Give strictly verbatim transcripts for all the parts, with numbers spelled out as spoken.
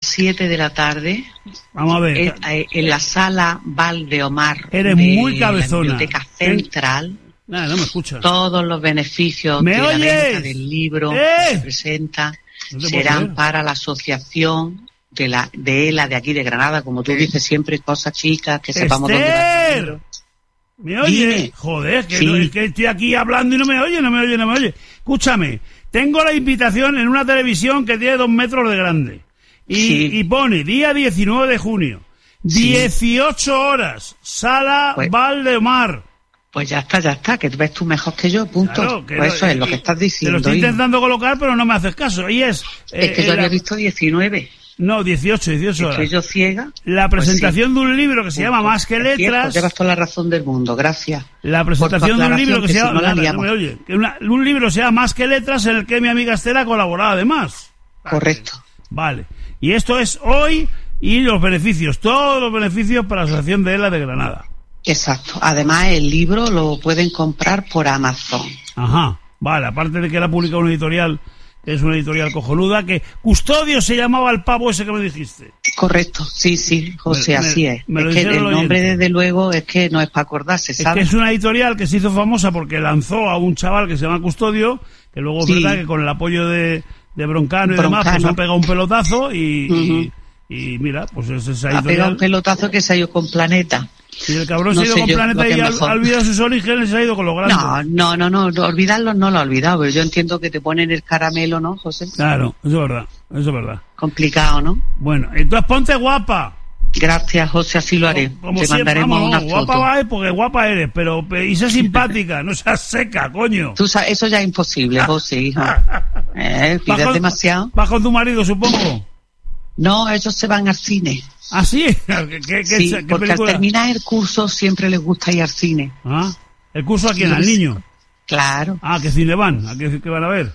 siete de la tarde. Vamos a ver. En, en la sala Valdeomar. Eres de muy cabezona. La Biblioteca Central. Nada, no me escuchas. Todos los beneficios ¿Me de oyes? la venta del libro ¡Eh! que se presenta No te serán puedo creer. para la asociación de la de ELA de aquí de Granada, como tú dices siempre, cosas chicas, que sepamos dónde va el libro. ¿Me oye? Dime. Joder, que, Sí. no, es que estoy aquí hablando y no me oye, no me oye, no me oye. Escúchame, tengo la invitación en una televisión que tiene dos metros de grande. Y, Sí. y pone día diecinueve de junio, Sí. dieciocho horas, sala Pues- Valdemar. Pues ya está, ya está, que ves tú mejor que yo, punto. Claro, que pues no- eso es eh, lo que estás Te lo diciendo. estoy hijo. intentando colocar, pero no me haces caso. Y es... Es eh, que yo la- había visto diecinueve. No, dieciocho, dieciocho horas. Estoy yo ciega. La Pues presentación sí. de un libro que se llama Punto. Más que Es cierto, letras. llevas toda la razón del mundo, gracias. La Por tu presentación de un libro aclaración, que se que si llama... no la nada, no liamos. me oye. Que una- un libro que se llama Más que letras, en el que mi amiga Estela colaboraba además. Correcto. Vale. Y esto es hoy y los beneficios, todos los beneficios para la Asociación de ELA de Granada. Exacto. Además, el libro lo pueden comprar por Amazon. Ajá. Vale, aparte de que la ha publicado una editorial, que es una editorial cojonuda, que Custodio se llamaba el pavo ese que me dijiste. Correcto, sí, sí, José, Me- me- así es. me lo Es que dijeron el los nombre, oyentes. desde luego, es que no es para acordarse, Es que ¿sabes? es una editorial que se hizo famosa porque lanzó a un chaval que se llama Custodio, que luego es Sí. verdad que con el apoyo de, de Broncano y demás, Broncano. pues ha pegado un pelotazo y, Ujú. y, y mira, pues es esa Ha pegado editorial. un pelotazo que se ha ido con Planeta. Y el cabrón No se ha ido sé con yo Planeta lo que y es ha, mejor. ha olvidado sus orígenes y se ha ido con lo grande. No, no, no, no, no, olvidarlo no lo ha olvidado, pero yo entiendo que te ponen el caramelo, ¿no, José? Claro, eso es verdad, eso es verdad. Complicado, ¿no? Bueno, entonces ponte guapa. Gracias, José, así lo haré. Como te siempre, mandaremos vamos, una guapa foto. va, porque guapa eres, pero pe- y sé simpática, no seas seca, coño. Tú sabes, eso ya es imposible, José, hijo. Eh, Vas pides con- demasiado. Vas con tu marido, supongo. No, ellos se van al cine. ¿Ah, sí? ¿Qué, qué, qué- Sí, qué porque al película? terminar el curso siempre les gusta ir al cine. Ah, ¿el curso a quién? ¿Al niño? Claro. Ah, ¿qué cine van? ¿A qué, qué van a ver?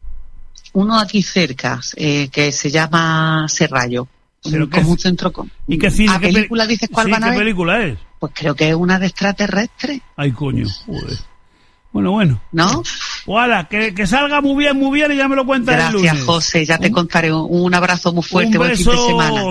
Uno aquí cerca, eh, que se llama Serrallo. ¿Pero un- qué como un c- centro... con- ¿Y qué cine? ¿A qué película peli- dices cuál sí, van a ¿qué ver? película es? Pues creo que es una de extraterrestres, Ay, coño, joder. Bueno, bueno. ¿no? Ojalá, que, que salga muy bien, muy bien y ya me lo cuentas el lunes. Gracias, José. Ya te Un- contaré. Un, un abrazo muy fuerte. Un Buen fin de beso. semana.